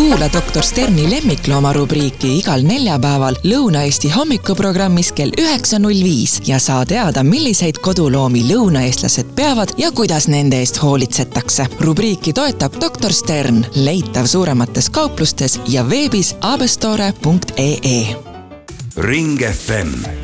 Kuula Dr. Sterni lemmiklooma rubriiki igal neljapäeval Lõuna-Eesti hommikuprogrammis kell 9.05 ja saa teada, milliseid koduloomi lõunaeestlased peavad ja kuidas nende eest hoolitsetakse. Rubriiki toetab Dr. Stern, leitav suuremates kauplustes ja veebis abestore.ee. Ring FM